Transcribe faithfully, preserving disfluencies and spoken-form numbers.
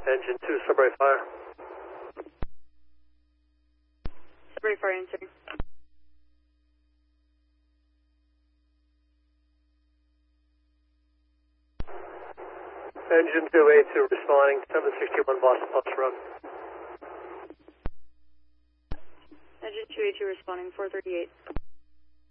Engine two, Sudbury Fire. Sudbury Fire answering. Engine two A two responding, seven sixty-one Boston Post Road. Engine two A two responding, four thirty-eight.